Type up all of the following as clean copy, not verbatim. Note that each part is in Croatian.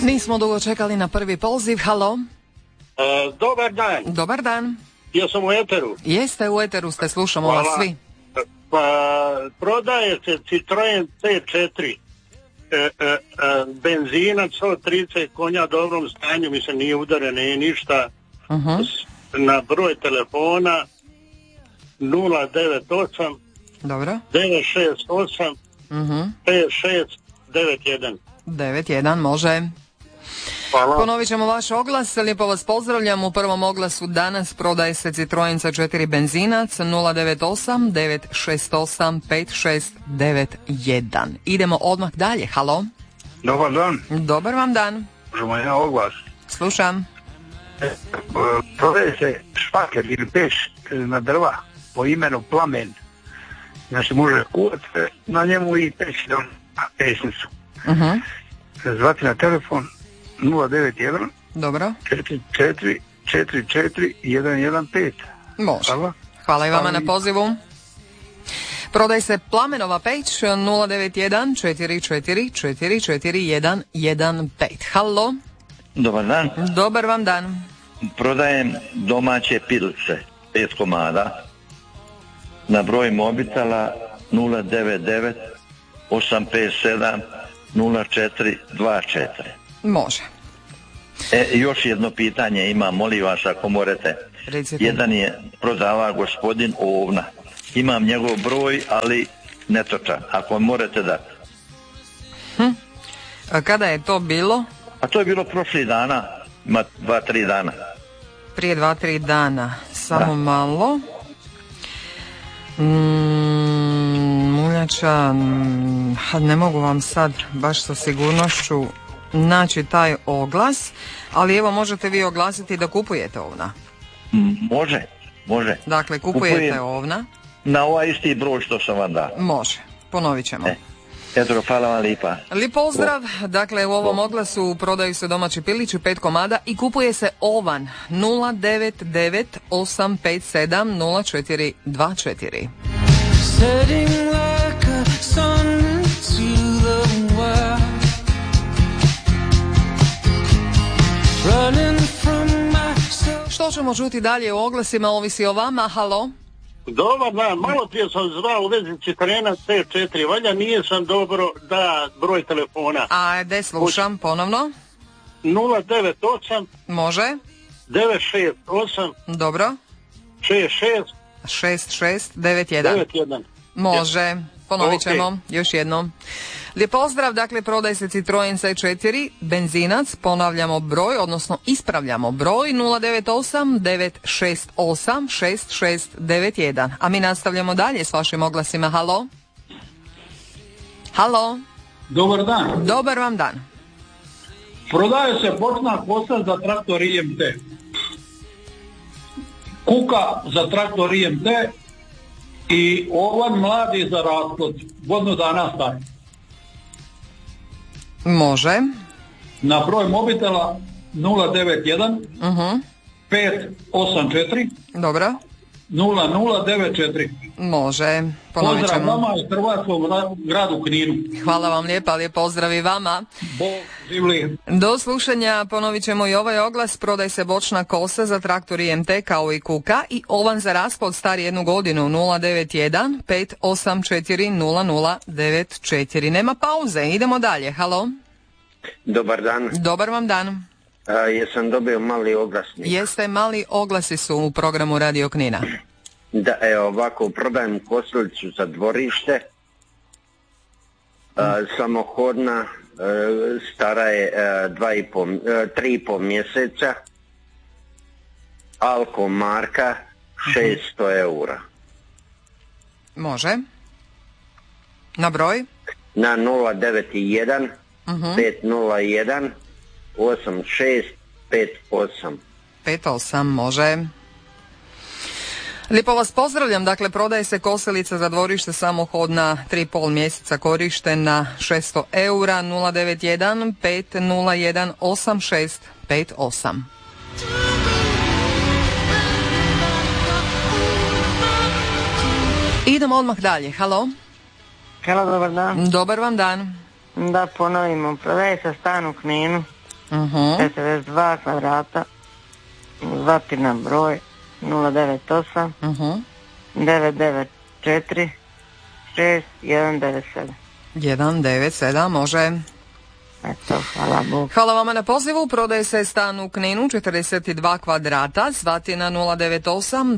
Nismo dugo čekali na prvi poziv. Halo. Dobar dan. Dobar dan. Ja sam u eteru. Jeste u eteru, ste, slušamo vas svi. Pa prodaje se Citroen C4. Benzinac 130 konja, dobrom stanju, mislim nije udaren, nije ništa. Na broj telefona 098 dobro 968 5691 91, može. Hvala. Ponovit ćemo vaš oglas. Lijepo vas pozdravljam. U prvom oglasu danas prodaje se Citroen C4 benzinac 098 968 5691. Idemo odmah dalje. Halo. Dobar dan. Dobar vam dan. Možemo ja oglas. Slušam. Prodaje se špaker ili peš na drva po imenu Plamen. Znači može kuvati na njemu i peći pešnicu. Zvati na telefon 091 dobro 44 44 115. Može. Hvala i vama na pozivu. Prodaj se Plamenova peć 091 44 44 115. Halo. Dobar dan. Dobar vam dan. Prodajem domaće pilice 5 komada na broj mobitela 099 857 0424. Može. Još jedno pitanje imam, molim vas ako morate. Recite. Jedan je prodava gospodin Ovna. Imam njegov broj, ali netočan. Ako morate dati. Kada je to bilo? A to je bilo prošli dana, ima 2-3 dana. Prije 2-3 dana. Samo malo. Muljača, ne mogu vam sad baš sa sigurnošću naći taj oglas, ali evo možete vi oglasiti da kupujete ovna. Može. Dakle, kupujete ovna. Na ovaj isti broj što sam vam dao. Može, ponovit ćemo. Eto, hvala vam lipa. Lijep pozdrav, dakle u ovom oglasu prodaju se domaći pilići 5 komada i kupuje se ovan 099 857 0424. Što ćemo čuti dalje u oglasima, ovisi o vama. Halo. Dobar dan, malo prije sam zvao u vezi Citroena C4, valja nije sam dobro da broj telefona. Ajde, slušam ponovno. 098 može 968 dobro 6691 može, ponovit ćemo još jednom. Lijep pozdrav, dakle prodaje se Citroen C4 benzinac, ponavljamo broj, odnosno ispravljamo broj 098 968 6691. A mi nastavljamo dalje s vašim oglasima. Halo. Halo. Dobar dan. Dobar vam dan. Prodaje se bočna kosa za traktor IMT. Kuka za traktor IMT i ovan mladi za rasplod. Godinu dana star. Može. Na broj mobitela 091 584 dobro 0094. Može, ponovit ćemo. Pozdrav vama i Hrvatskom gradu Kninu. Hvala vam lijepa, lijep pozdrav i vama. Bog živli. Do slušanja, ponovit ćemo i ovaj oglas. Prodaj se bočna kosa za traktor IMT kao i kuka i ovan za rasplod star 1 godinu 091 584 0094. Nema pauze, idemo dalje. Halo. Dobar dan. Dobar vam dan. Jesam dobio mali oglasnik. Jeste, mali oglasi su u programu Radio Knina. Da, evo ovako, prodajem kosilicu za dvorište, samohodna, stara je 3,5 mjeseca, Alko marka, 600 eura. Može. Na broj? Na 091 501 8658. 58, može. Lijepo vas pozdravljam, dakle prodaje se kosilica za dvorište samohodna 3,5 mjeseca korištena 600 eura 091 501 8658. Idemo odmah dalje, halo. Halo, dobar dan. Dobar vam dan. Da ponovimo, prodaje se stan u Kninu. 42 kvadrata, Zlatina broj 098 994 6197. 197, može. Eto, hvala Bogu. Hvala vama na pozivu. Prodaje se stan u Kninu, 42 kvadrata, Zlatina 098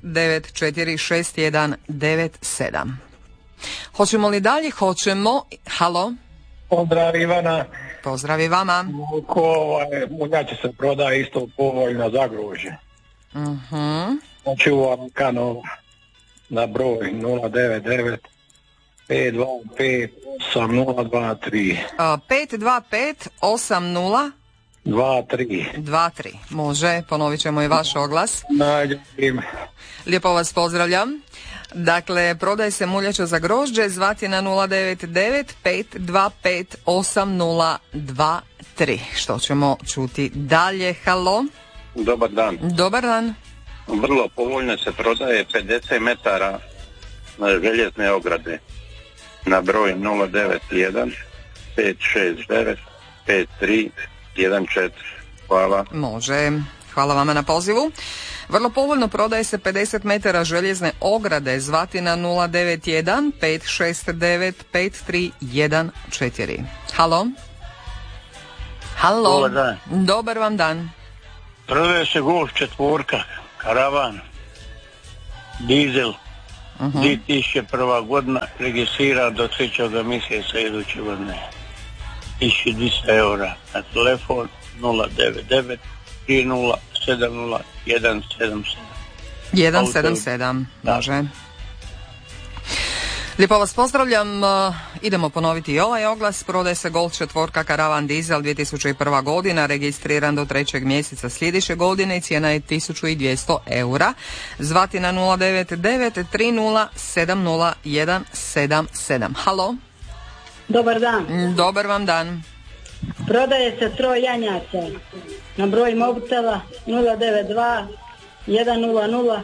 994 6197. Hoćemo li dalje? Hoćemo. Halo? Pozdrav Ivana. Pozdrav i vama. Munjači se prodaje isto povoljno za grožđe. Znači u Amerikanu na broj 099 525 8023. 525 80 23. Može, ponovit ćemo i vaš oglas. Lijepo vas pozdravljam. Dakle, prodaje se muljača za grožđe, Zvatina 099 525 8023. Što ćemo čuti dalje? Halo? Dobar dan. Dobar dan. Vrlo povoljno se prodaje 50 metara željezne ograde na broj 091 569 5314. Hvala. Može. Hvala vama na pozivu. Vrlo povoljno prodaje se 50 metara željezne ograde, Zvatina 091 569 5314. Halo? Halo? Dobar dan. Dobar vam dan. Prodaje se Golf 4, karavan, dizel, 2001. godina, registrira do 3. mjeseca iduće godine. 1200 eura. Na telefon 099 30 70 177. 177, može. Lijepo vas pozdravljam. Idemo ponoviti i ovaj oglas. Prodaje se Golf 4 karavan dizel 2001. godina, registriran do 3. mjeseca sljedeće godine i cijena je 1200 eura. Zvatina 099 30 70 177. Halo? Dobar dan. Dobar vam dan. Prodaje se troj janjaca na broj mobitela 092 100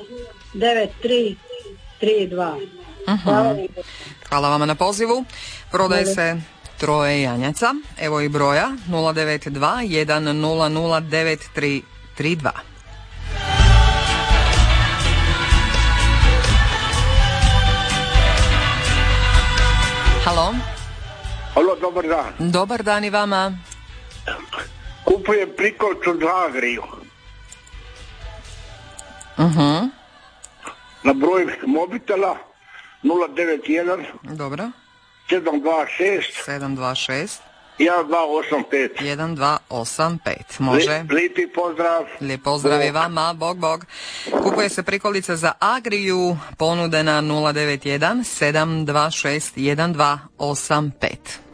9332. Hvala vama na pozivu. Prodaje se troje janjaca. Evo i broja 092 100 9332. Halo? Halo, dobar dan. Dobar dan i vama. Kupujem prikoču za Agriju. Na broj mobitela 091 dobro 726 1285. 1285. Može. Lijepi pozdrav. Lijep pozdrav i vama. Bog. Kupuje se prikolica za Agriju, ponudena 091 726 1285.